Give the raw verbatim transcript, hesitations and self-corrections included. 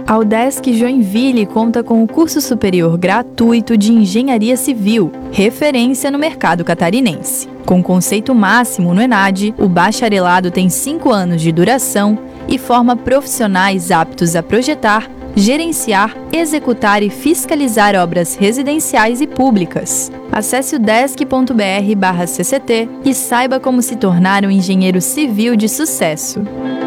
A UDESC Joinville conta com o curso superior gratuito de Engenharia Civil, referência no mercado catarinense. Com conceito máximo no ENAD, o bacharelado tem cinco anos de duração e forma profissionais aptos a projetar, gerenciar, executar e fiscalizar obras residenciais e públicas. Acesse udesc ponto br barra C C T e saiba como se tornar um engenheiro civil de sucesso.